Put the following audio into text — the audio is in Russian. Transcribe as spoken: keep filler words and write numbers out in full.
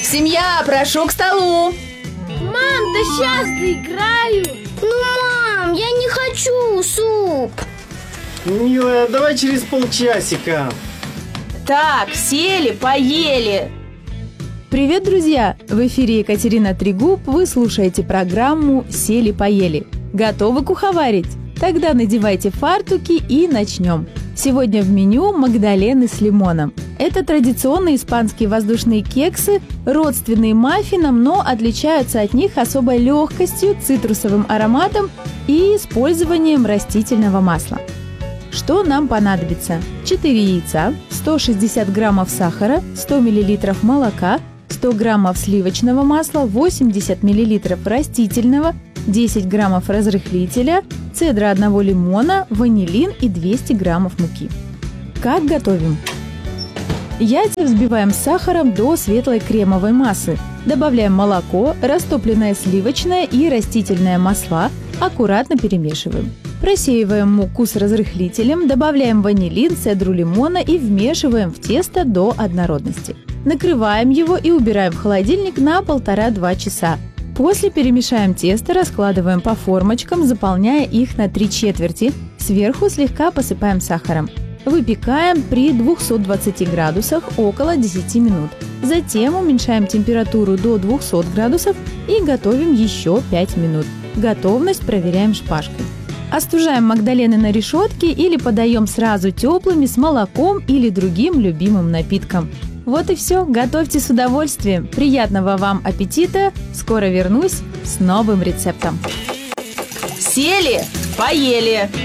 Семья, прошу к столу. Мам, да сейчас доиграю. Ну, мам, я не хочу суп. Милая, давай через полчасика. Так, сели, поели. Привет, друзья! В эфире Екатерина Трегуб. Вы слушаете программу «Сели-поели». Готовы куховарить? Тогда надевайте фартуки и начнем. Сегодня в меню магдалены с лимоном. Это традиционные испанские воздушные кексы, родственные маффинам, но отличаются от них особой легкостью, цитрусовым ароматом и использованием растительного масла. Что нам понадобится? четыре яйца, сто шестьдесят граммов сахара, сто миллилитров молока, сто граммов сливочного масла, восемьдесят миллилитров растительного, десять граммов разрыхлителя, цедра одного лимона, ванилин и двести граммов муки. Как готовим? Яйца взбиваем с сахаром до светлой кремовой массы. Добавляем молоко, растопленное сливочное и растительное масла, аккуратно перемешиваем. Просеиваем муку с разрыхлителем, добавляем ванилин, цедру лимона и вмешиваем в тесто до однородности. Накрываем его и убираем в холодильник на полтора-два часа. После перемешаем тесто, раскладываем по формочкам, заполняя их на три четверти. Сверху слегка посыпаем сахаром. Выпекаем при двухстах двадцати градусах около десяти минут. Затем уменьшаем температуру до двухсот градусов и готовим еще пять минут. Готовность проверяем шпажкой. Остужаем магдалены на решетке или подаем сразу теплыми с молоком или другим любимым напитком. Вот и все. Готовьте с удовольствием. Приятного вам аппетита. Скоро вернусь с новым рецептом. Сели, поели.